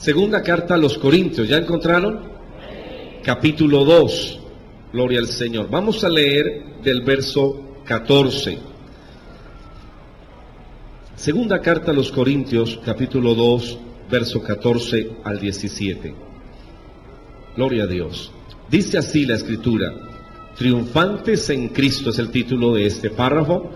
Segunda carta a los Corintios, ¿ya encontraron? Capítulo 2, gloria al Señor. Vamos a leer del verso 14. Segunda carta a los Corintios, capítulo 2, verso 14 al 17. Gloria a Dios. Dice así la Escritura: triunfantes en Cristo es el título de este párrafo.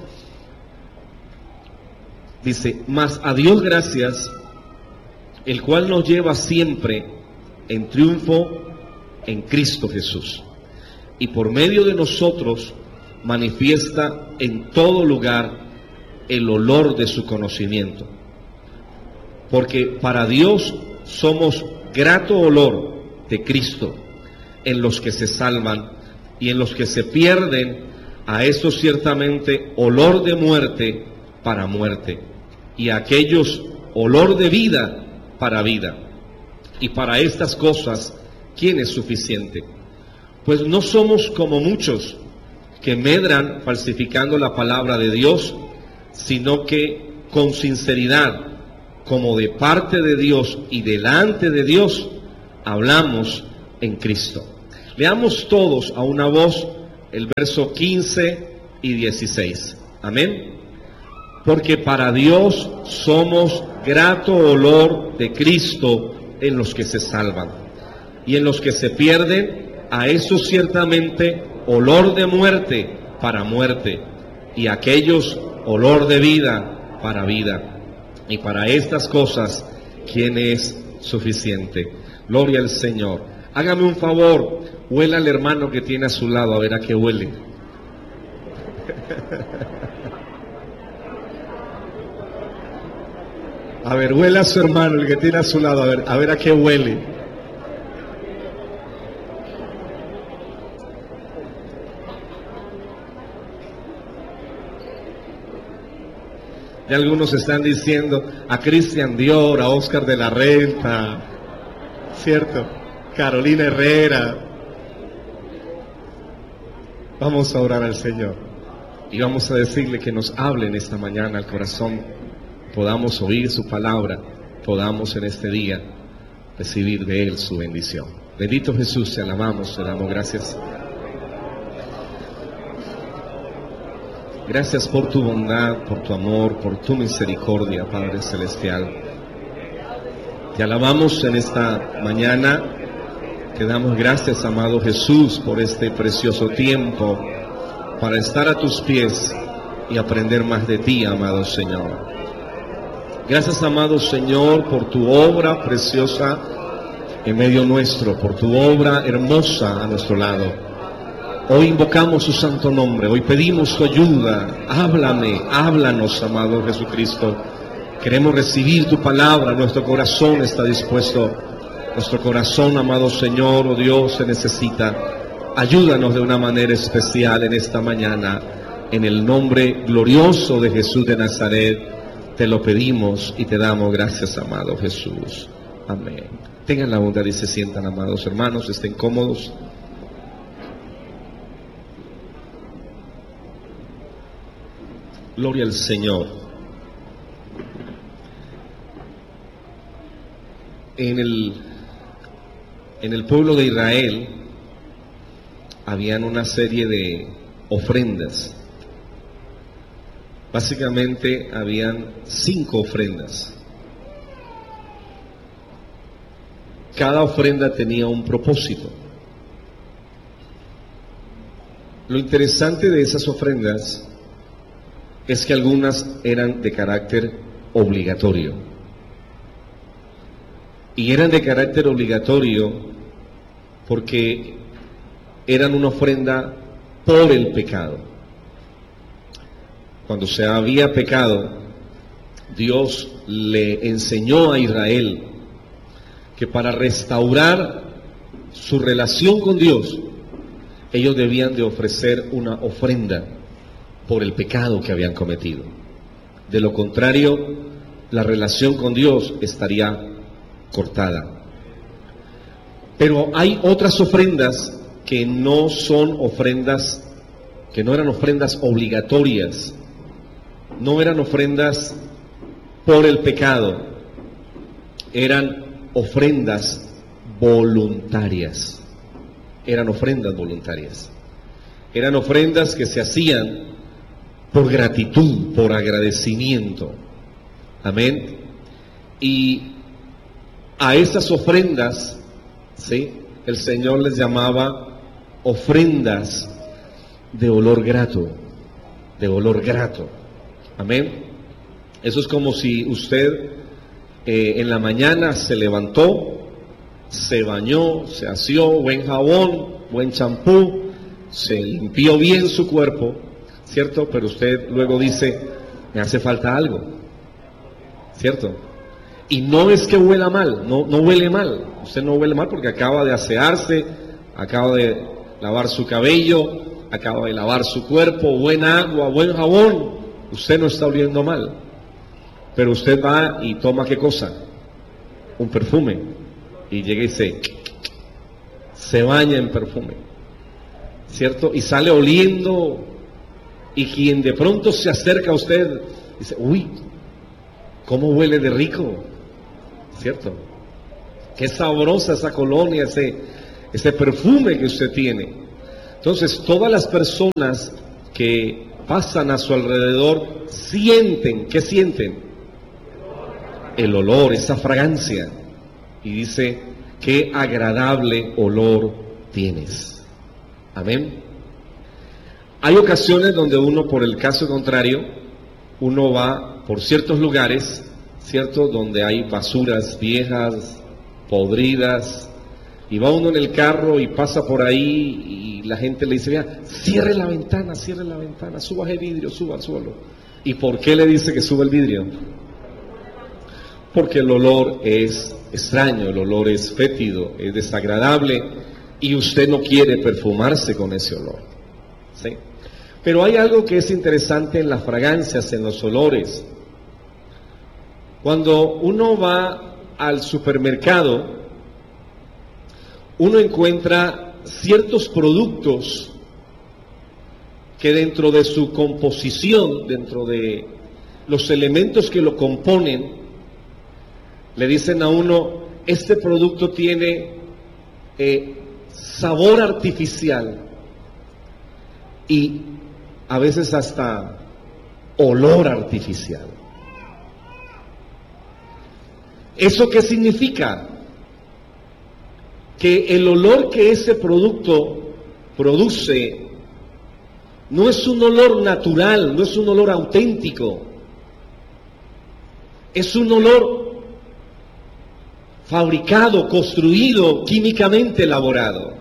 Dice: mas a Dios gracias, el cual nos lleva siempre en triunfo en Cristo Jesús, y por medio de nosotros manifiesta en todo lugar el olor de su conocimiento. Porque para Dios somos grato olor de Cristo en los que se salvan, y en los que se pierden, a estos ciertamente olor de muerte para muerte, y a aquellos olor de vida para vida. Y para estas cosas, ¿quién es suficiente? Pues no somos como muchos que medran falsificando la palabra de Dios, sino que con sinceridad, como de parte de Dios y delante de Dios, hablamos en Cristo. Leamos todos a una voz el verso 15 y 16. Amén. Porque para Dios somos grato olor de Cristo en los que se salvan, y en los que se pierden, a esos ciertamente olor de muerte para muerte, y a aquellos olor de vida para vida. Y para estas cosas, ¿quién es suficiente? Gloria al Señor. Hágame un favor, huela al hermano que tiene a su lado, a ver a qué huele. A ver, huele a su hermano, el que tiene a su lado, a ver a qué huele. Ya algunos están diciendo a Cristian Dior, a Oscar de la Renta, ¿cierto? Carolina Herrera. Vamos a orar al Señor y vamos a decirle que nos hable en esta mañana al corazón, podamos oír su palabra, podamos en este día recibir de Él su bendición. Bendito Jesús, te alabamos, te damos gracias. Gracias por tu bondad, por tu amor, por tu misericordia, Padre Celestial. Te alabamos en esta mañana, te damos gracias, amado Jesús, por este precioso tiempo para estar a tus pies y aprender más de ti, amado Señor. Gracias, amado Señor, por tu obra preciosa en medio nuestro, por tu obra hermosa a nuestro lado. Hoy invocamos su santo nombre, hoy pedimos tu ayuda. Háblanos, amado Jesucristo. Queremos recibir tu palabra, nuestro corazón está dispuesto. Nuestro corazón, amado Señor, oh Dios, se necesita. Ayúdanos de una manera especial en esta mañana. En el nombre glorioso de Jesús de Nazaret, te lo pedimos y te damos gracias, amado Jesús. Amén. Tengan la bondad y se sientan, amados hermanos, estén cómodos. Gloria al Señor. En el pueblo de Israel habían una serie de ofrendas. Básicamente habían 5 ofrendas. Cada ofrenda tenía un propósito. Lo interesante de esas ofrendas es que algunas eran de carácter obligatorio. Y eran de carácter obligatorio porque eran una ofrenda por el pecado. Cuando se había pecado, Dios le enseñó a Israel que para restaurar su relación con Dios, ellos debían de ofrecer una ofrenda por el pecado que habían cometido. De lo contrario, la relación con Dios estaría cortada. Pero hay otras ofrendas que no son ofrendas, que no eran ofrendas obligatorias, no eran ofrendas por el pecado, eran ofrendas voluntarias. Eran ofrendas voluntarias. Eran ofrendas que se hacían por gratitud, por agradecimiento. Amén. Y a esas ofrendas, ¿sí?, el Señor les llamaba ofrendas de olor grato, de olor grato. Amén. Eso es como si usted en la mañana se levantó, se bañó, se aseó, buen jabón, buen champú, se limpió bien su cuerpo, ¿cierto? Pero usted luego dice, me hace falta algo, ¿cierto? Y no es que huela mal, no huele mal, usted no huele mal porque acaba de asearse, acaba de lavar su cabello, acaba de lavar su cuerpo, buena agua, buen jabón, usted no está oliendo mal. Pero usted va y toma ¿qué cosa? Un perfume, y llega y se baña en perfume, ¿cierto? Y sale oliendo, y quien de pronto se acerca a usted dice, uy, ¿cómo huele de rico? ¿Cierto? Qué sabrosa esa colonia, ese perfume que usted tiene. Entonces, todas las personas que pasan a su alrededor sienten, ¿qué sienten? El olor, esa fragancia. Y dice, qué agradable olor tienes. Amén. Hay ocasiones donde uno, por el caso contrario, uno va por ciertos lugares, ¿cierto?, donde hay basuras viejas, podridas, y va uno en el carro y pasa por ahí y la gente le dice, vea, cierre la ventana, suba el vidrio, súbalo. ¿Y por qué le dice que suba el vidrio? Porque el olor es extraño, el olor es fétido, es desagradable, y usted no quiere perfumarse con ese olor, ¿sí? Pero hay algo que es interesante en las fragancias, en los olores. Cuando uno va al supermercado, uno encuentra ciertos productos que dentro de su composición, dentro de los elementos que lo componen, le dicen a uno, este producto tiene sabor artificial y a veces hasta olor artificial. ¿Eso qué significa? Que el olor que ese producto produce no es un olor natural, no es un olor auténtico, es un olor fabricado, construido, químicamente elaborado.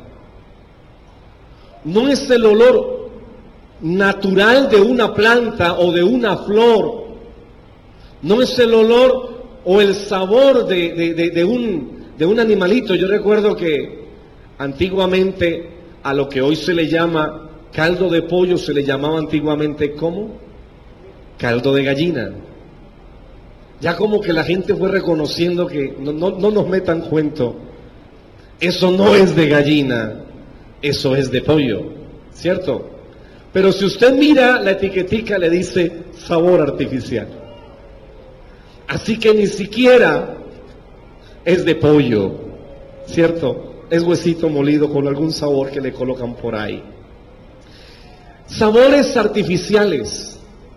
No es el olor natural de una planta o de una flor, no es el olor o el sabor de un animalito. Yo recuerdo que antiguamente a lo que hoy se le llama caldo de pollo se le llamaba antiguamente ¿cómo? Caldo de gallina. Ya como que la gente fue reconociendo que no nos metan cuento, eso no es de gallina, eso es de pollo, ¿cierto? Pero si usted mira la etiquetica le dice sabor artificial. Así que ni siquiera es de pollo, ¿cierto? Es huesito molido con algún sabor que le colocan por ahí. Sabores artificiales,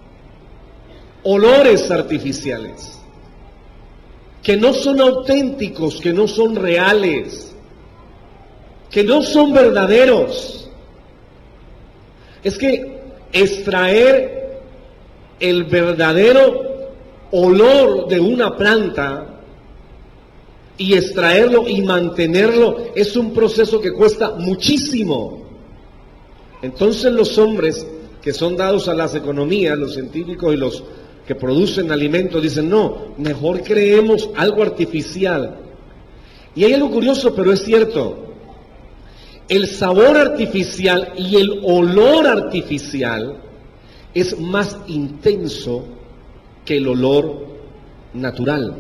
olores artificiales, que no son auténticos, que no son reales, que no son verdaderos. Es que extraer el verdadero olor de una planta y extraerlo y mantenerlo es un proceso que cuesta muchísimo. Entonces los hombres que son dados a las economías, los científicos y los que producen alimentos dicen, no, mejor creemos algo artificial. Y hay algo curioso, pero es cierto. El sabor artificial y el olor artificial es más intenso que el olor natural.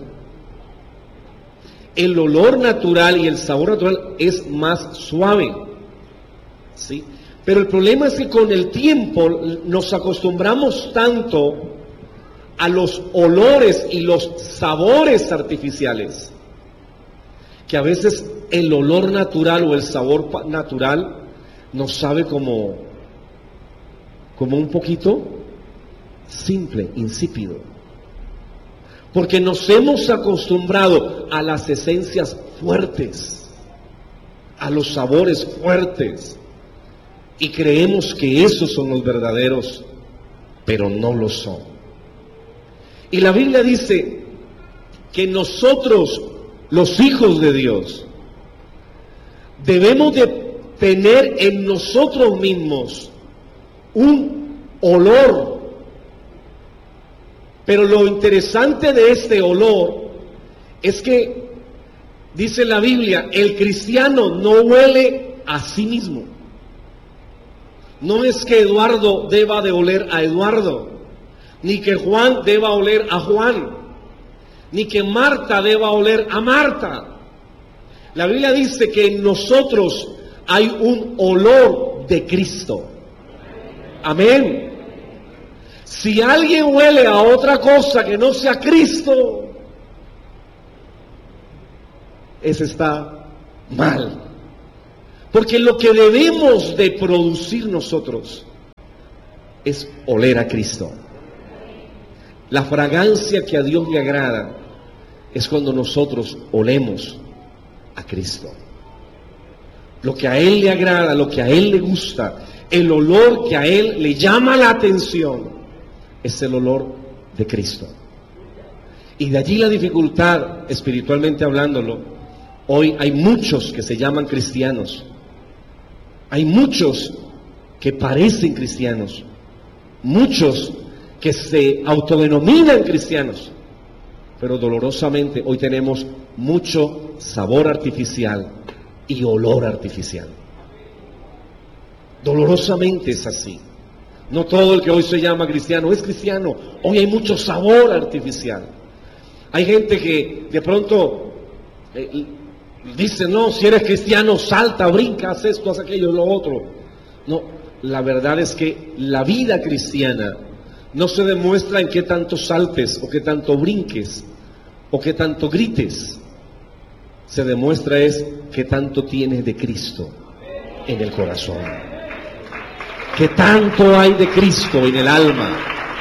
El olor natural y el sabor natural es más suave, ¿sí? Pero el problema es que con el tiempo nos acostumbramos tanto a los olores y los sabores artificiales que a veces el olor natural o el sabor natural nos sabe como un poquito simple, insípido. Porque nos hemos acostumbrado a las esencias fuertes, a los sabores fuertes, y creemos que esos son los verdaderos, pero no lo son. Y la Biblia dice que nosotros, los hijos de Dios, debemos de tener en nosotros mismos un olor. Pero lo interesante de este olor es que, dice la Biblia, el cristiano no huele a sí mismo. No es que Eduardo deba de oler a Eduardo, ni que Juan deba oler a Juan, ni que Marta deba oler a Marta. La Biblia dice que en nosotros hay un olor de Cristo. Amén. Si alguien huele a otra cosa que no sea Cristo, ese está mal. Porque lo que debemos de producir nosotros es oler a Cristo. La fragancia que a Dios le agrada es cuando nosotros olemos a Cristo. Lo que a Él le agrada, lo que a Él le gusta, el olor que a Él le llama la atención, es el olor de Cristo. Y de allí la dificultad, espiritualmente hablándolo. Hoy hay muchos que se llaman cristianos. Hay muchos que parecen cristianos. Muchos que se autodenominan cristianos. Pero dolorosamente hoy tenemos mucho sabor artificial y olor artificial. Dolorosamente es así. No todo el que hoy se llama cristiano es cristiano. Hoy hay mucho sabor artificial. Hay gente que de pronto dice, no, si eres cristiano, salta, brinca, haz esto, haz aquello, lo otro. No, la verdad es que la vida cristiana no se demuestra en qué tanto saltes, o qué tanto brinques, o qué tanto grites. Se demuestra es qué tanto tienes de Cristo en el corazón. ¿Qué tanto hay de Cristo en el alma?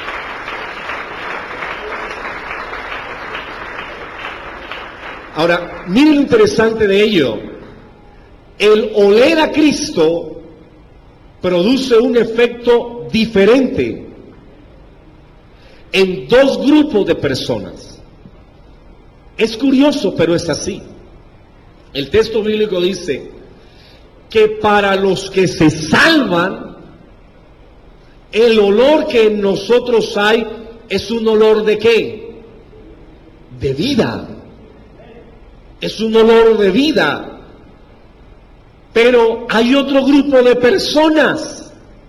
Ahora, miren lo interesante de ello. El oler a Cristo produce un efecto diferente en dos grupos de personas. Es curioso, pero es así. El texto bíblico dice que para los que se salvan, el olor que en nosotros hay es un olor ¿de qué? De vida. Es un olor de vida. Pero hay otro grupo de personas.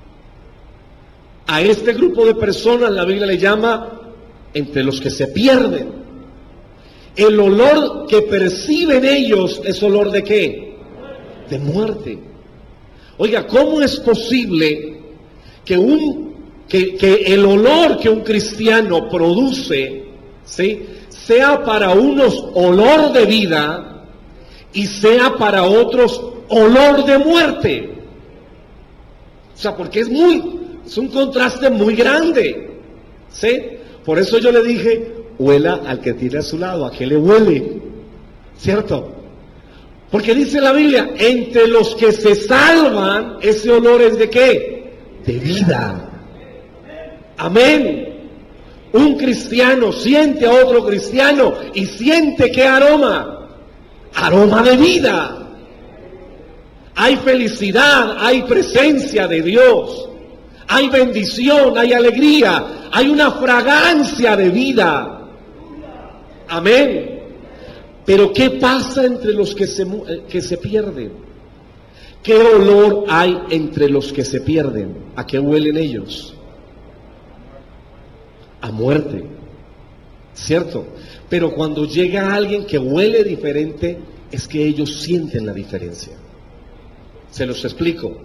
A este grupo de personas la Biblia le llama entre los que se pierden. El olor que perciben ellos es olor ¿de qué? De muerte. Oiga, ¿cómo es posible que el olor que un cristiano produce, ¿sí?, sea para unos olor de vida y sea para otros olor de muerte? O sea, porque es un contraste muy grande, ¿sí? Por eso yo le dije, huela al que tiene a su lado, ¿a qué le huele? ¿Cierto? Porque dice la Biblia, entre los que se salvan, ese olor es ¿de qué? De vida. Amén. Un cristiano siente a otro cristiano y siente ¿qué aroma? Aroma de vida. Hay felicidad, hay presencia de Dios, hay bendición, hay alegría, hay una fragancia de vida. Amén. Pero ¿qué pasa entre los que se pierden? ¿Qué olor hay entre los que se pierden? ¿A qué huelen ellos? A muerte, ¿cierto? Pero cuando llega alguien que huele diferente, es que ellos sienten la diferencia. Se los explico.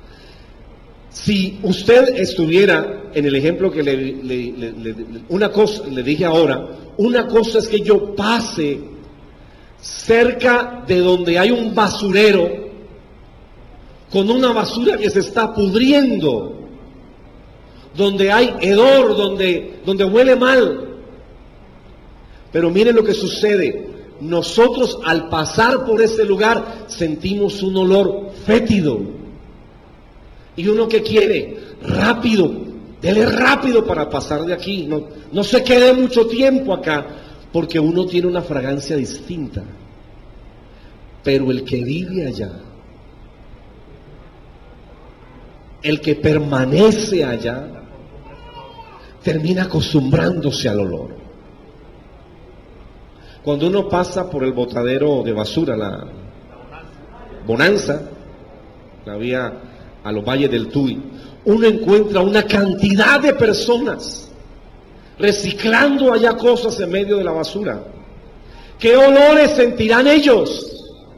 Si usted estuviera en el ejemplo que una cosa le dije ahora, una cosa es que yo pase cerca de donde hay un basurero, con una basura que se está pudriendo, donde hay hedor, donde huele mal. Pero miren lo que sucede. Nosotros al pasar por ese lugar sentimos un olor fétido. Y uno que quiere, rápido, dele rápido para pasar de aquí. No se quede mucho tiempo acá, porque uno tiene una fragancia distinta. Pero el que vive allá, el que permanece allá, termina acostumbrándose al olor. Cuando uno pasa por el botadero de basura, la Bonanza, la vía a los valles del Tuy, uno encuentra una cantidad de personas reciclando allá cosas en medio de la basura. ¿Qué olores sentirán ellos?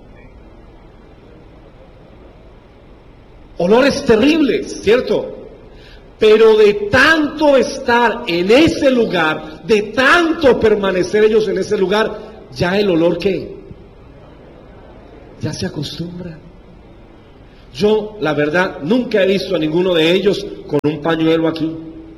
Olores terribles, ¿cierto? Pero de tanto estar en ese lugar, de tanto permanecer ellos en ese lugar, ya el olor ¿qué? Ya se acostumbra. Yo, la verdad, nunca he visto a ninguno de ellos con un pañuelo aquí,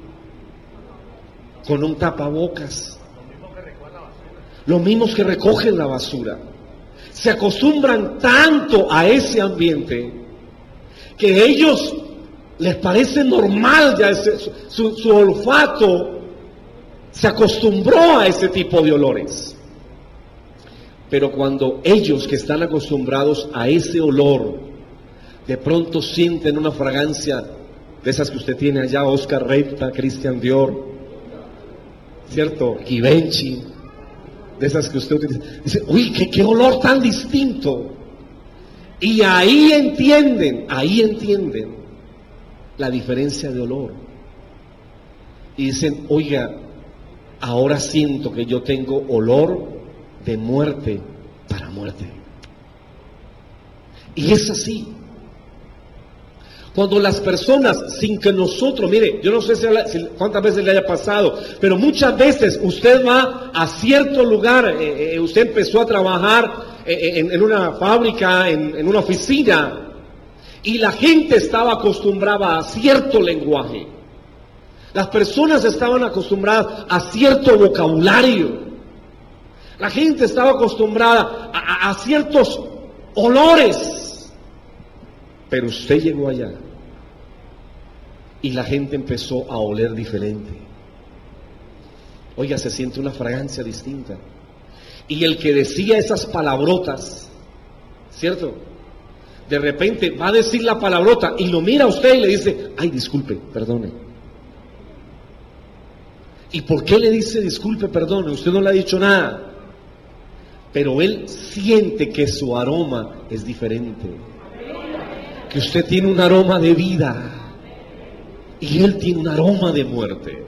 con un tapabocas. Los mismos que recogen la basura. Se acostumbran tanto a ese ambiente que ellos les parece normal, ya su olfato se acostumbró a ese tipo de olores. Pero cuando ellos que están acostumbrados a ese olor, de pronto sienten una fragancia de esas que usted tiene allá, Oscar Repta, Christian Dior, ¿cierto? Givenchy, de esas que usted utiliza, dice, uy, qué olor tan distinto. Y ahí entienden la diferencia de olor. Y dicen, oiga, ahora siento que yo tengo olor de muerte para muerte. Y es así. Cuando las personas, sin que nosotros, mire, yo no sé cuántas veces le haya pasado, pero muchas veces usted va a cierto lugar, usted empezó a trabajar en una fábrica, en una oficina, y la gente estaba acostumbrada a cierto lenguaje. Las personas estaban acostumbradas a cierto vocabulario. La gente estaba acostumbrada a ciertos olores. Pero usted llegó allá y la gente empezó a oler diferente. Oiga, se siente una fragancia distinta. Y el que decía esas palabrotas, ¿cierto? De repente va a decir la palabrota y lo mira a usted y le dice, ay, disculpe, perdone. ¿Y por qué le dice disculpe, perdone? Usted no le ha dicho nada. Pero él siente que su aroma es diferente. Que usted tiene un aroma de vida y él tiene un aroma de muerte.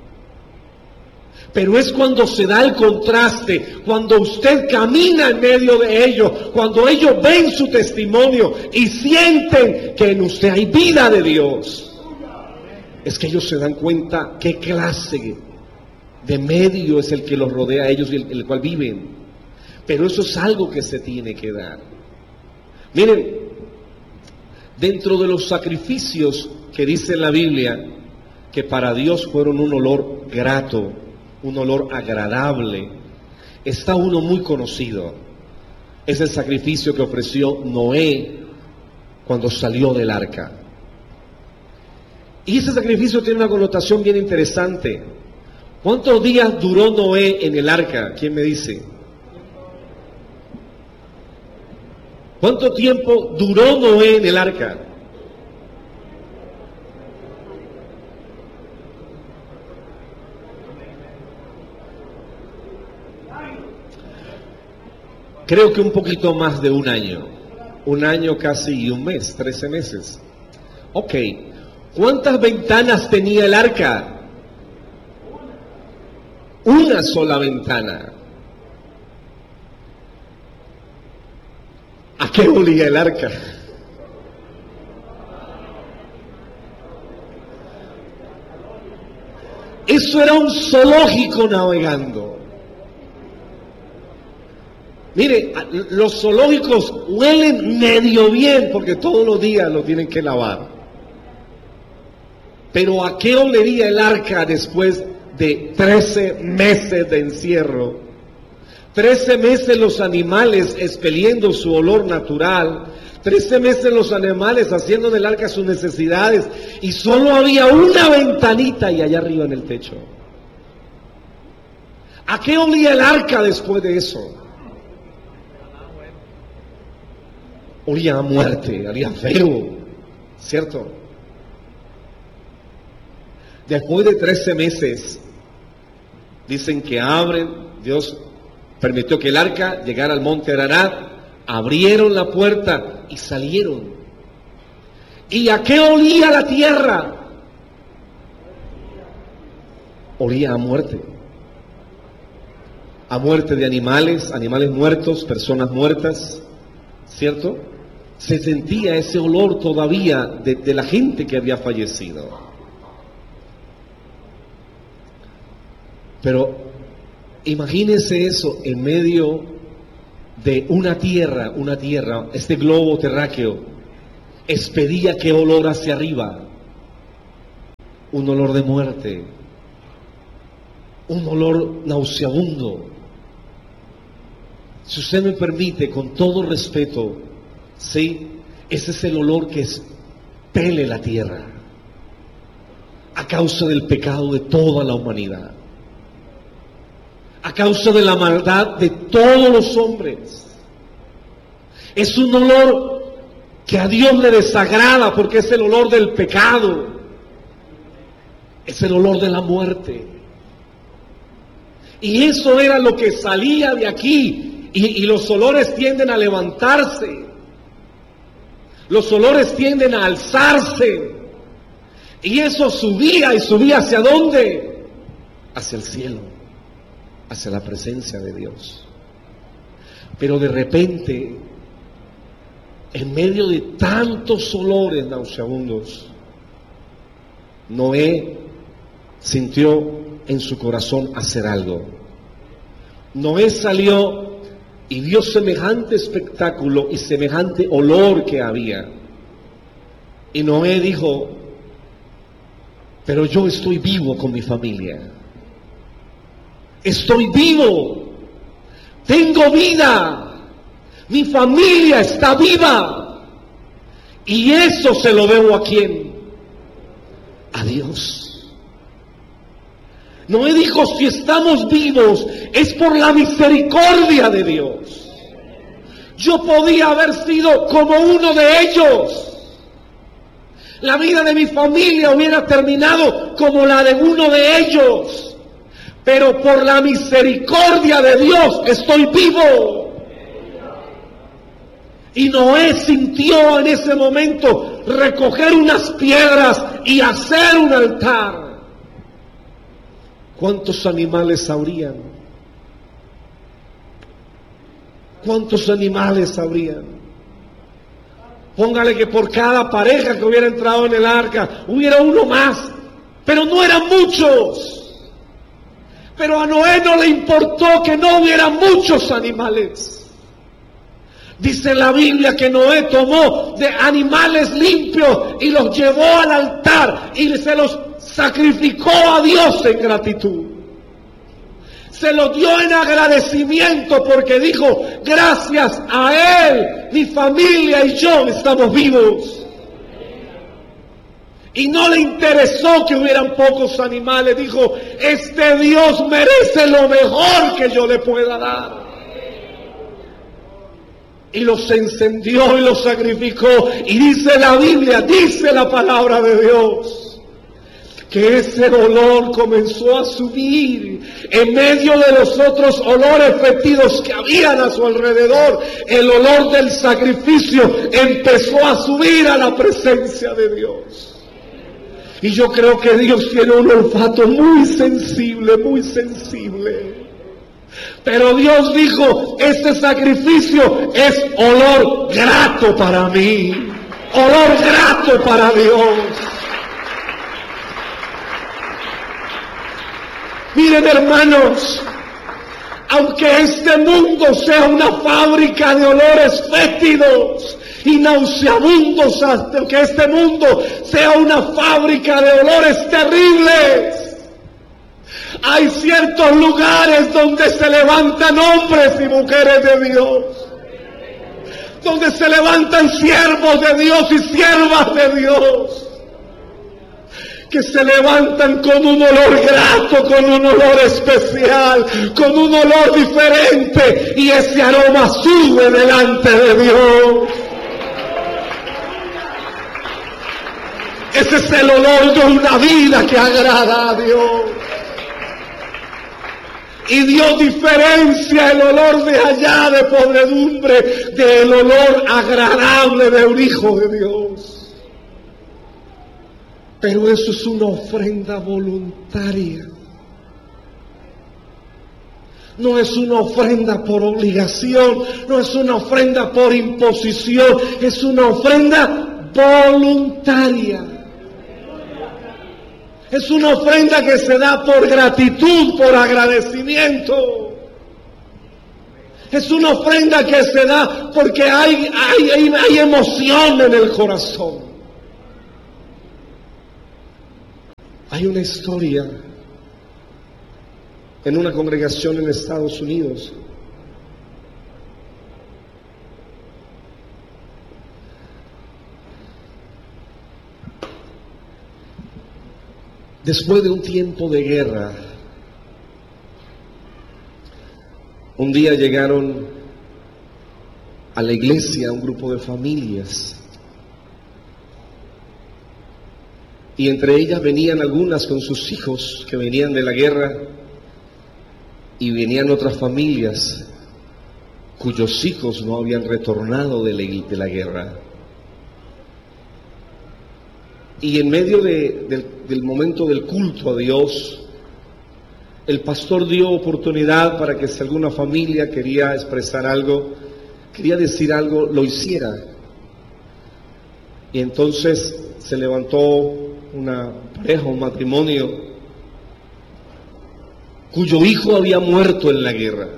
Pero es cuando se da el contraste, cuando usted camina en medio de ellos, cuando ellos ven su testimonio y sienten que en usted hay vida de Dios, es que ellos se dan cuenta qué clase de medio es el que los rodea a ellos y el cual viven. Pero eso es algo que se tiene que dar. Miren, dentro de los sacrificios que dice la Biblia que para Dios fueron un olor grato, un olor agradable, está uno muy conocido. Es el sacrificio que ofreció Noé cuando salió del arca. Y ese sacrificio tiene una connotación bien interesante. ¿Cuántos días duró Noé en el arca? ¿Quién me dice? ¿Cuánto tiempo duró Noé en el arca? Creo que un poquito más de un año casi y un mes, 13 meses. Ok, ¿cuántas ventanas tenía el arca? Una sola ventana. ¿A qué olía el arca? Eso era un zoológico navegando. Mire, los zoológicos huelen medio bien porque todos los días lo tienen que lavar. Pero ¿a qué olería el arca después de 13 meses de encierro? 13 meses los animales expeliendo su olor natural, 13 meses los animales haciendo del arca sus necesidades, y solo había una ventanita y allá arriba en el techo. ¿A qué olía el arca después de eso? Olía a muerte, olía feo, ¿cierto? Después de 13 meses, dicen que abren, Dios permitió que el arca llegara al monte Ararat, abrieron la puerta y salieron. ¿Y a qué olía la tierra? Olía a muerte. A muerte de animales, animales muertos, personas muertas, ¿cierto? Se sentía ese olor todavía de la gente que había fallecido. Pero imagínense eso en medio de una tierra, este globo terráqueo, expedía qué olor hacia arriba, un olor de muerte, un olor nauseabundo. Si usted me permite, con todo respeto, sí, ese es el olor que expele la tierra a causa del pecado de toda la humanidad, a causa de la maldad de todos los hombres. Es un olor que a Dios le desagrada porque es el olor del pecado, es el olor de la muerte. Y eso era lo que salía de aquí. Y los olores tienden a levantarse, los olores tienden a alzarse, y eso subía y subía ¿hacia dónde? Hacia el cielo, hacia la presencia de Dios. Pero de repente, en medio de tantos olores nauseabundos, Noé sintió en su corazón hacer algo. Noé salió y vio semejante espectáculo y semejante olor que había. Y Noé dijo: pero yo estoy vivo con mi familia. Estoy vivo. Tengo vida. Mi familia está viva. Y eso se lo debo ¿a quién? A Dios. Noé dijo: si estamos vivos es por la misericordia de Dios. Yo podía haber sido como uno de ellos. La vida de mi familia hubiera terminado como la de uno de ellos. Pero por la misericordia de Dios estoy vivo. Y Noé sintió en ese momento recoger unas piedras y hacer un altar. ¿Cuántos animales habrían? ¿Cuántos animales habrían? Póngale que por cada pareja que hubiera entrado en el arca hubiera uno más, pero no eran muchos. Pero a Noé no le importó que no hubiera muchos animales. Dice la Biblia que Noé tomó de animales limpios y los llevó al altar y se los sacrificó a Dios en gratitud. Se lo dio en agradecimiento porque dijo: gracias a Él, mi familia y yo estamos vivos. Y no le interesó que hubieran pocos animales. Dijo: este Dios merece lo mejor que yo le pueda dar. Y los encendió y los sacrificó. Y dice la Biblia, dice la palabra de Dios, que ese olor comenzó a subir en medio de los otros olores fétidos que habían a su alrededor. El olor del sacrificio empezó a subir a la presencia de Dios. Y yo creo que Dios tiene un olfato muy sensible, muy sensible. Pero Dios dijo: este sacrificio es olor grato para mí, olor grato para Dios. Miren, hermanos, Aunque este mundo sea una fábrica de olores fétidos y nauseabundos, aunque este mundo sea una fábrica de olores terribles, hay ciertos lugares donde se levantan hombres y mujeres de Dios, donde se levantan siervos de Dios y siervas de Dios, que se levantan con un olor grato, con un olor especial, con un olor diferente, y ese aroma sube delante de Dios. Ese es el olor de una vida que agrada a Dios. Y Dios diferencia el olor de allá de podredumbre del olor agradable de un hijo de Dios. Pero eso es una ofrenda voluntaria. No es una ofrenda por obligación, no es una ofrenda por imposición, es una ofrenda voluntaria. Es una ofrenda que se da por gratitud, por agradecimiento. Es una ofrenda que se da porque hay emoción en el corazón. Hay una historia en una congregación en Estados Unidos. Después de un tiempo de guerra, un día llegaron a la iglesia un grupo de familias. Y entre ellas venían algunas con sus hijos que venían de la guerra, y venían otras familias cuyos hijos no habían retornado de la guerra. Y en medio del momento del culto a Dios, el pastor dio oportunidad para que si alguna familia quería expresar algo, quería decir algo, lo hiciera. Y entonces se levantó una pareja, un matrimonio, cuyo hijo había muerto en la guerra.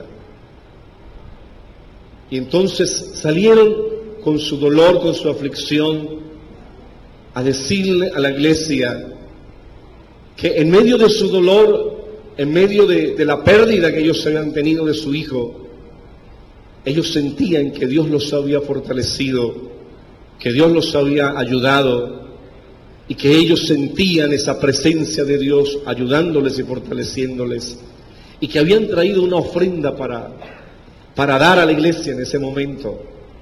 Y entonces salieron con su dolor, con su aflicción, a decirle a la iglesia que en medio de su dolor, en medio de la pérdida que ellos habían tenido de su hijo, ellos sentían que Dios los había fortalecido, que Dios los había ayudado, y que ellos sentían esa presencia de Dios ayudándoles y fortaleciéndoles, y que habían traído una ofrenda para dar a la iglesia en ese momento.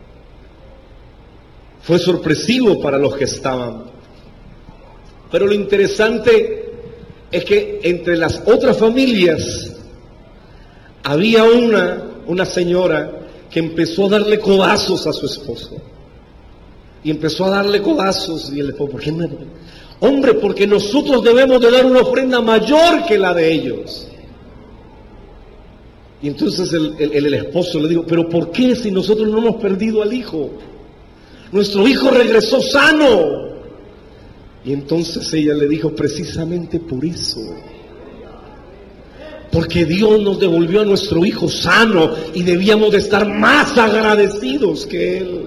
Fue sorpresivo para los que estaban. Pero lo interesante es que entre las otras familias había una señora que empezó a darle codazos a su esposo. Y empezó a darle codazos, y él le dijo: ¿por qué no? Hombre, porque nosotros debemos de dar una ofrenda mayor que la de ellos. Y entonces el esposo le dijo: ¿pero por qué si nosotros no hemos perdido al hijo? Nuestro hijo regresó sano. Y entonces ella le dijo: precisamente por eso. Porque Dios nos devolvió a nuestro hijo sano y debíamos de estar más agradecidos que él.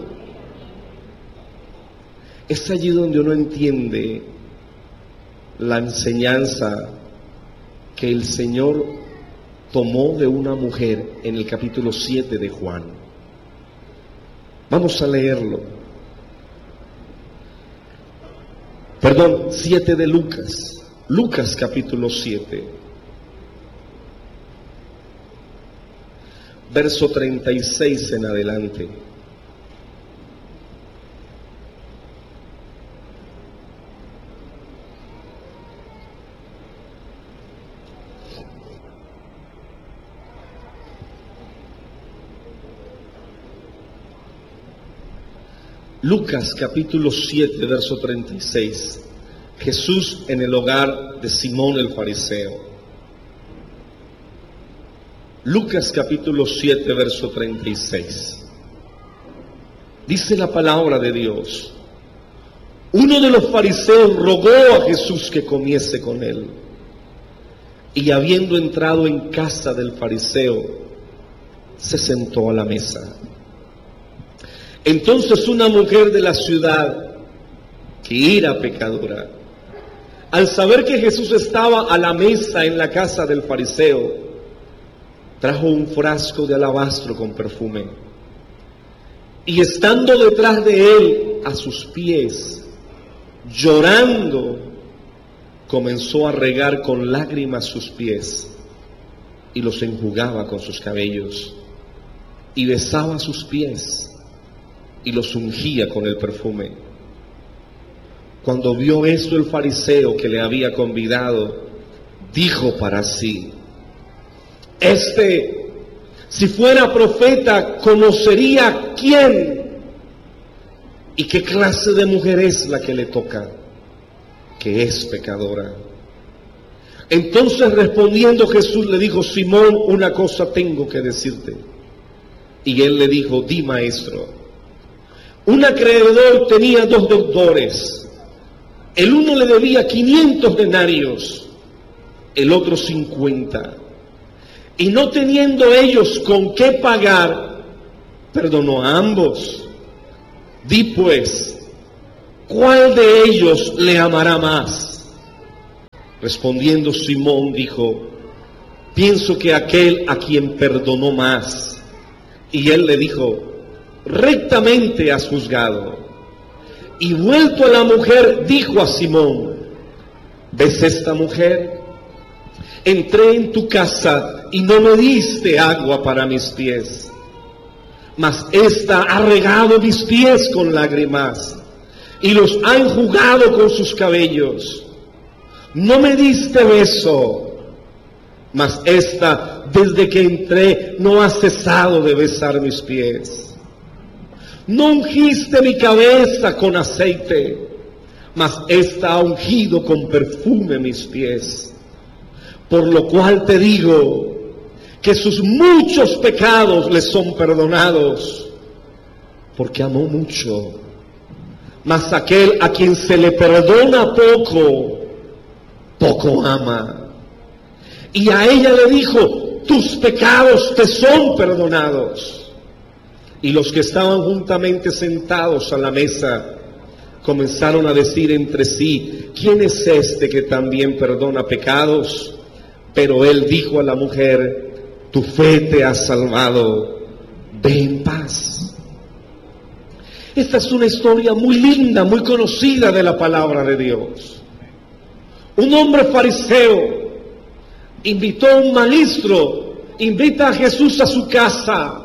Es allí donde uno entiende la enseñanza que el Señor tomó de una mujer en el capítulo 7 de Juan. Vamos a leerlo. 7 de Lucas. Lucas capítulo 7. Verso 36 en adelante. Lucas capítulo 7, verso 36. Jesús en el hogar de Simón el fariseo. Lucas capítulo 7, verso 36. Dice la palabra de Dios: uno de los fariseos rogó a Jesús que comiese con él. Y habiendo entrado en casa del fariseo, se sentó a la mesa. Entonces una mujer de la ciudad, que era pecadora, al saber que Jesús estaba a la mesa en la casa del fariseo, trajo un frasco de alabastro con perfume, y estando detrás de él a sus pies, llorando, comenzó a regar con lágrimas sus pies y los enjugaba con sus cabellos, y besaba sus pies y los ungía con el perfume. Cuando vio esto el fariseo que le había convidado, dijo para sí: si fuera profeta, conocería quién y qué clase de mujer es la que le toca, que es pecadora. Entonces respondiendo Jesús le dijo: Simón, una cosa tengo que decirte. Y él le dijo: di, maestro. Un acreedor tenía 2 deudores. El uno le debía 500 denarios, el otro 50. Y no teniendo ellos con qué pagar, perdonó a ambos. Di pues, ¿cuál de ellos le amará más? Respondiendo Simón dijo: pienso que aquel a quien perdonó más. Y él le dijo: rectamente has juzgado. Y vuelto a la mujer, dijo a Simón: ¿ves esta mujer? Entré en tu casa y no me diste agua para mis pies, mas ésta ha regado mis pies con lágrimas y los ha enjugado con sus cabellos. No me diste beso, mas ésta desde que entré no ha cesado de besar mis pies. No ungiste mi cabeza con aceite, mas ésta ha ungido con perfume mis pies. Por lo cual te digo que sus muchos pecados le son perdonados, porque amó mucho. Mas aquel a quien se le perdona poco, poco ama. Y a ella le dijo: tus pecados te son perdonados. Y los que estaban juntamente sentados a la mesa comenzaron a decir entre sí: ¿quién es este que también perdona pecados? Pero él dijo a la mujer: tu fe te ha salvado, ve en paz. Esta es una historia muy linda, muy conocida de la palabra de Dios. Un hombre fariseo invitó a un maestro, invita a Jesús a su casa.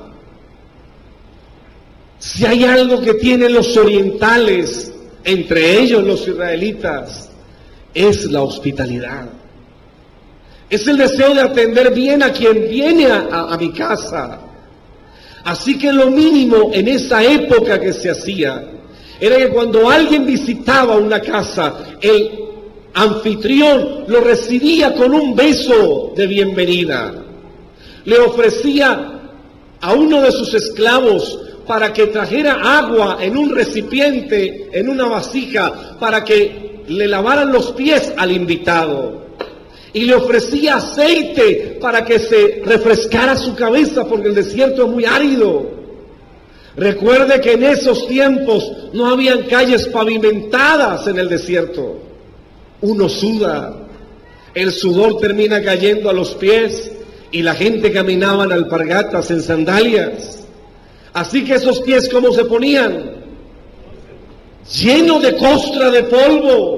Si hay algo que tienen los orientales, entre ellos los israelitas, es la hospitalidad. Es el deseo de atender bien a quien viene a mi casa. Así que lo mínimo en esa época que se hacía era que cuando alguien visitaba una casa, el anfitrión lo recibía con un beso de bienvenida. Le ofrecía a uno de sus esclavos para que trajera agua en un recipiente, en una vasija, para que le lavaran los pies al invitado. Y le ofrecía aceite para que se refrescara su cabeza, porque el desierto es muy árido. Recuerde que en esos tiempos no habían calles pavimentadas en el desierto. Uno suda, el sudor termina cayendo a los pies y la gente caminaba en alpargatas, en sandalias. Así que esos pies, ¿cómo se ponían? Llenos de costra de polvo.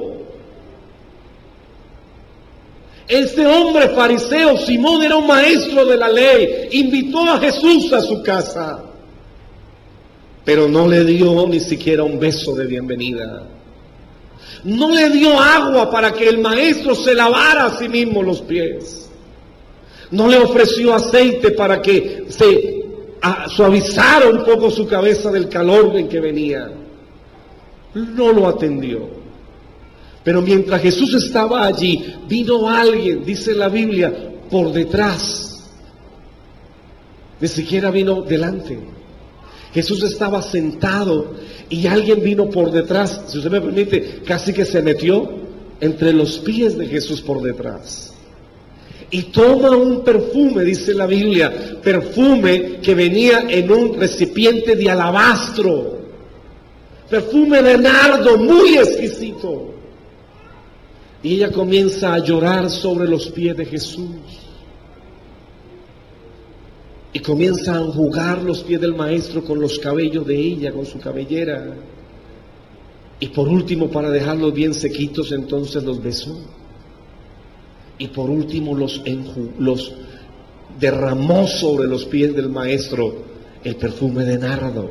Este hombre fariseo, Simón, era un maestro de la ley, invitó a Jesús a su casa, pero no le dio ni siquiera un beso de bienvenida. No le dio agua para que el maestro se lavara a sí mismo los pies. No le ofreció aceite para que se suavizara un poco su cabeza del calor en que venía. No lo atendió. Pero mientras Jesús estaba allí, vino alguien, dice la Biblia, por detrás. Ni siquiera vino delante. Jesús estaba sentado y alguien vino por detrás, si usted me permite, casi que se metió entre los pies de Jesús por detrás. y toma un perfume, dice la Biblia, perfume que venía en un recipiente de alabastro, perfume de nardo muy exquisito. Y ella comienza a llorar sobre los pies de Jesús. Y comienza a enjugar los pies del maestro con los cabellos de ella, con su cabellera. Y por último, para dejarlos bien sequitos, entonces los besó. Y por último los derramó sobre los pies del maestro el perfume de nardo.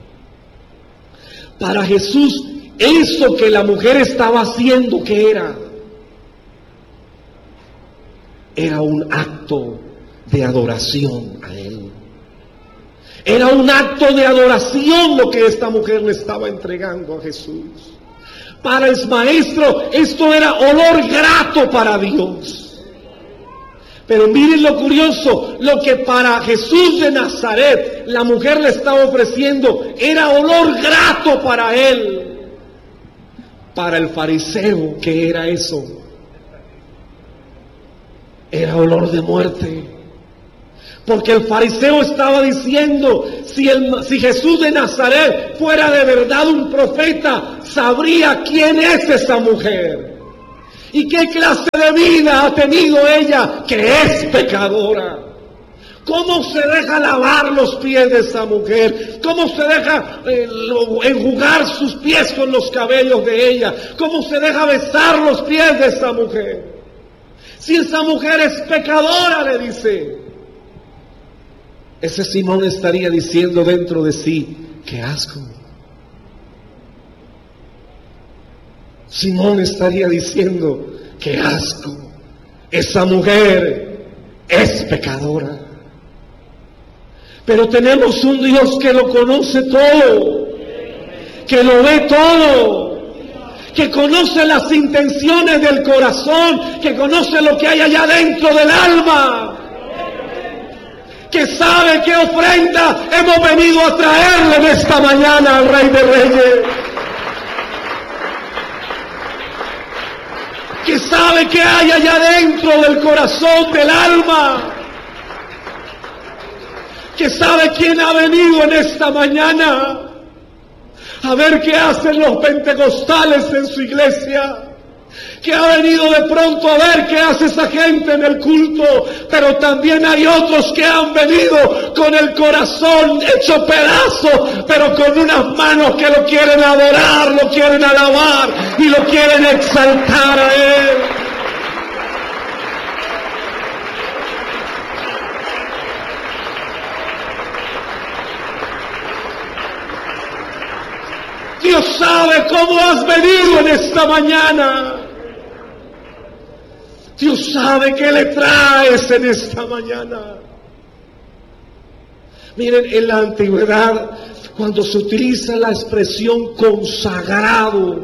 Para Jesús, eso que la mujer estaba haciendo, ¿qué era? Era un acto de adoración a Él. Era un acto de adoración lo que esta mujer le estaba entregando a Jesús. Para el maestro esto era olor grato para Dios. Pero miren lo curioso, lo que para Jesús de Nazaret la mujer le estaba ofreciendo era olor grato para Él. Para el fariseo, ¿qué era eso? Era olor de muerte. Porque el fariseo estaba diciendo, si Jesús de Nazaret fuera de verdad un profeta, sabría quién es esa mujer y qué clase de vida ha tenido ella, que es pecadora. ¿Cómo se deja lavar los pies de esa mujer? ¿Cómo se deja enjugar sus pies con los cabellos de ella? ¿Cómo se deja besar los pies de esa mujer? Si esa mujer es pecadora, le dice. Ese Simón estaría diciendo dentro de sí, ¡qué asco! Simón estaría diciendo, ¡qué asco! Esa mujer es pecadora. Pero tenemos un Dios que lo conoce todo, que lo ve todo, que conoce las intenciones del corazón, que conoce lo que hay allá dentro del alma, que sabe qué ofrenda hemos venido a traerle en esta mañana al Rey de Reyes, que sabe qué hay allá dentro del corazón, del alma, que sabe quién ha venido en esta mañana a ver qué hacen los pentecostales en su iglesia, que ha venido de pronto a ver qué hace esa gente en el culto, pero también hay otros que han venido con el corazón hecho pedazo, pero con unas manos que lo quieren adorar, lo quieren alabar y lo quieren exaltar a Él. Dios sabe cómo has venido en esta mañana. Dios sabe qué le traes en esta mañana. Miren, en la antigüedad, cuando se utiliza la expresión consagrado,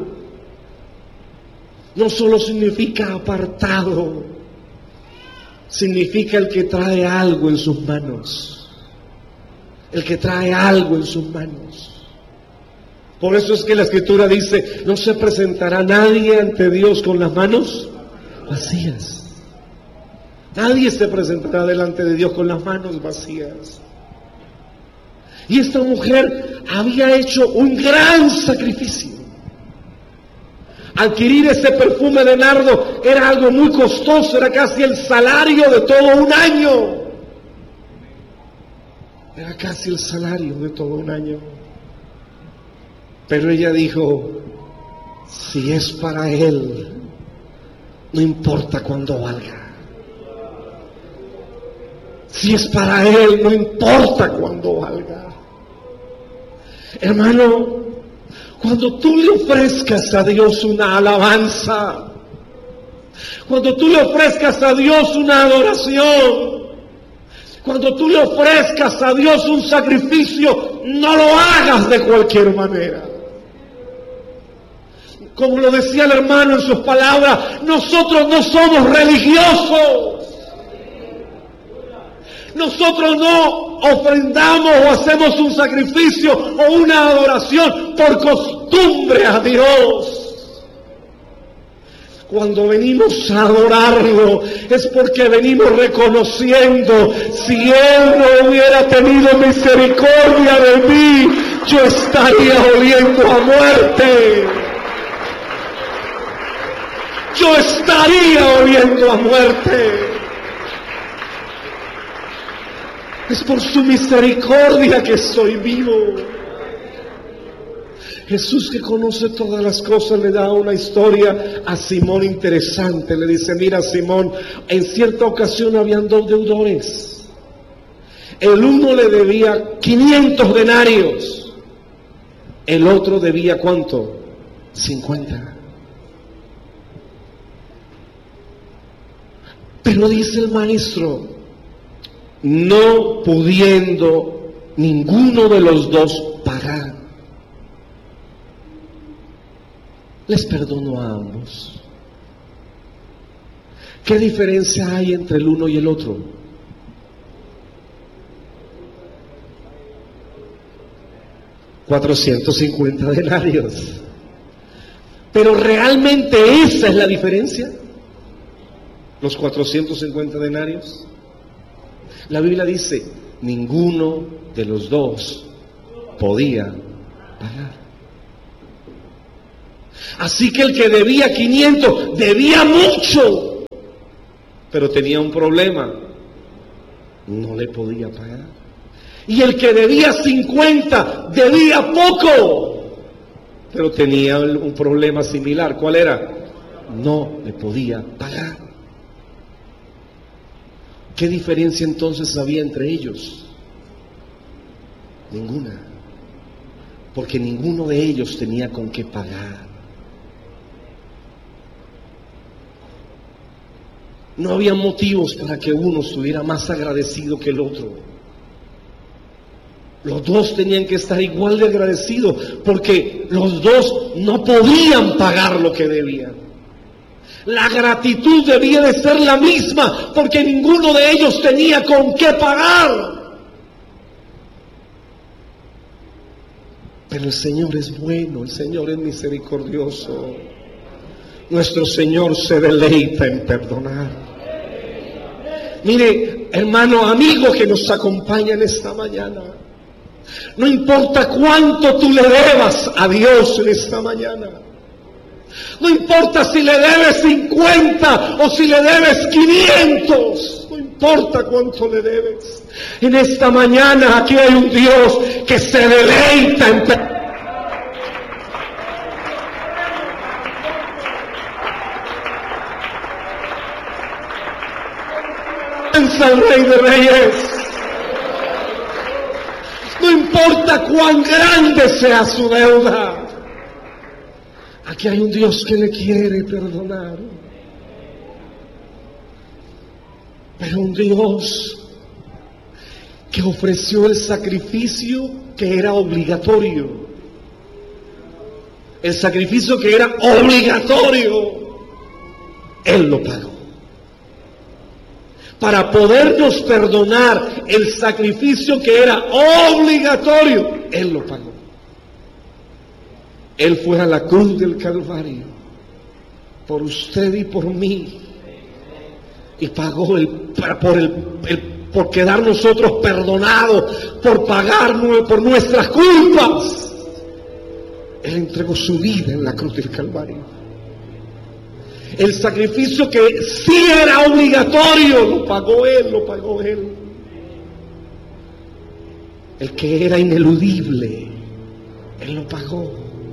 no solo significa apartado, significa el que trae algo en sus manos. El que trae algo en sus manos. Por eso es que la Escritura dice, no se presentará nadie ante Dios con las manos vacías. Nadie se presentará delante de Dios con las manos vacías. Y esta mujer había hecho un gran sacrificio. Adquirir ese perfume de nardo era algo muy costoso, era casi el salario de todo un año. Era casi el salario de todo un año. Pero ella dijo, si es para Él, no importa cuánto valga. Si es para Él, no importa cuánto valga. Hermano, cuando tú le ofrezcas a Dios una alabanza, cuando tú le ofrezcas a Dios una adoración, cuando tú le ofrezcas a Dios un sacrificio, no lo hagas de cualquier manera. Como lo decía el hermano en sus palabras, nosotros no somos religiosos. Nosotros no ofrendamos o hacemos un sacrificio o una adoración por costumbre a Dios. Cuando venimos a adorarlo es porque venimos reconociendo, si Él no hubiera tenido misericordia de mí, yo estaría oliendo a muerte. Yo estaría oliendo a muerte. Es por su misericordia que estoy vivo. Jesús, que conoce todas las cosas, le da una historia a Simón interesante. Le dice: mira, Simón, en cierta ocasión habían dos deudores. El uno le debía 500 denarios. El otro debía ¿cuánto? 50. Pero dice el maestro, no pudiendo ninguno de los dos pagar, les perdonó a ambos. ¿Qué diferencia hay entre el uno y el otro? $450 denarios. Pero realmente esa es la diferencia. Los 450 denarios. La Biblia dice, ninguno de los dos podía pagar. Así que el que debía 500 debía mucho, pero tenía un problema: no le podía pagar. Y el que debía 50 debía poco, pero tenía un problema similar. ¿Cuál era? No le podía pagar. ¿Qué diferencia entonces había entre ellos? Ninguna, porque ninguno de ellos tenía con qué pagar. No había motivos para que uno estuviera más agradecido que el otro. Los dos tenían que estar igual de agradecidos, porque los dos no podían pagar lo que debían. La gratitud debía de ser la misma, porque ninguno de ellos tenía con qué pagar. Pero el Señor es bueno, el Señor es misericordioso. Nuestro Señor se deleita en perdonar. Mire, hermano, amigo que nos acompaña en esta mañana, no importa cuánto tú le debas a Dios en esta mañana, no importa si le debes 50 o si le debes 500, no importa cuánto le debes. En esta mañana aquí hay un Dios que se deleita en perdonar. El Rey de Reyes. No importa cuán grande sea su deuda, aquí hay un Dios que le quiere perdonar. Pero un Dios que ofreció el sacrificio que era obligatorio. El sacrificio que era obligatorio, Él lo pagó. Para podernos perdonar el sacrificio que era obligatorio, Él lo pagó. Él fue a la cruz del Calvario por usted y por mí, y pagó por quedar nosotros perdonados, por pagar por nuestras culpas. Él entregó su vida en la cruz del Calvario. El sacrificio que sí era obligatorio, lo pagó Él, lo pagó Él. El que era ineludible, Él lo pagó.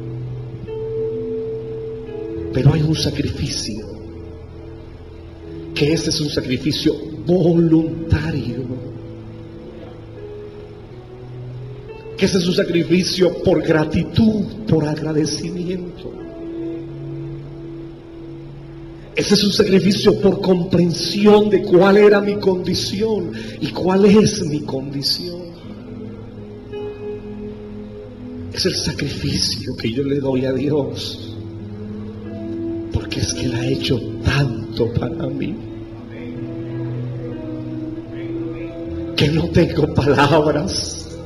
Pero hay un sacrificio, que ese es un sacrificio voluntario, que ese es un sacrificio por gratitud, por agradecimiento. Ese es un sacrificio por comprensión de cuál era mi condición y cuál es mi condición. Es el sacrificio que yo le doy a Dios, porque es que Él ha hecho tanto para mí, que no tengo palabras,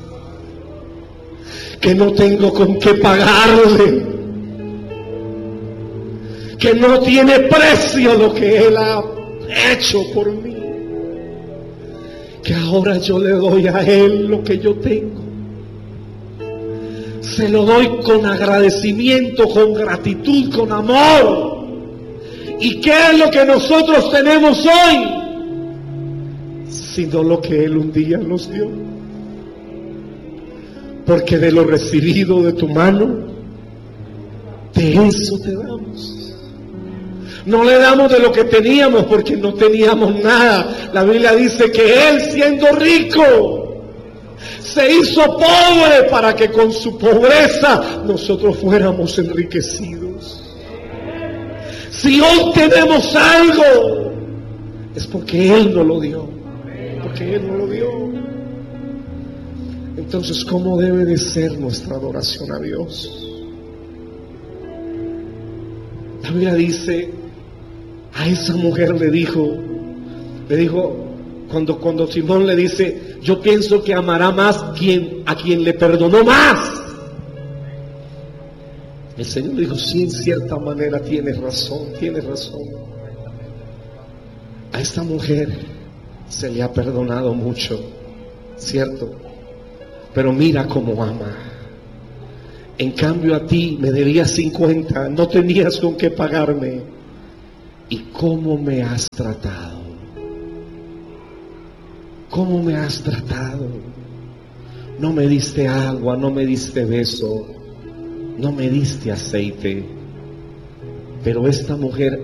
que no tengo con qué pagarle, que no tiene precio lo que Él ha hecho por mí, que ahora yo le doy a Él lo que yo tengo. Se lo doy con agradecimiento, con gratitud, con amor. ¿Y qué es lo que nosotros tenemos hoy? Sino lo que Él un día nos dio. Porque de lo recibido de tu mano, de eso te damos. No le damos de lo que teníamos porque no teníamos nada. La Biblia dice que Él, siendo rico, se hizo pobre para que con su pobreza nosotros fuéramos enriquecidos. Si hoy tenemos algo, es porque Él nos lo dio. Porque Él nos lo dio. Entonces, ¿cómo debe de ser nuestra adoración a Dios? La Biblia dice, a esa mujer le dijo, cuando Simón le dice, yo pienso que amará más a quien le perdonó más. El Señor le dijo, sí, en cierta manera tienes razón. A esta mujer se le ha perdonado mucho, ¿cierto? Pero mira cómo ama. En cambio a ti me debías 50, no tenías con qué pagarme. ¿Y cómo me has tratado? ¿Cómo me has tratado? No me diste agua, no me diste beso, no me diste aceite. Pero esta mujer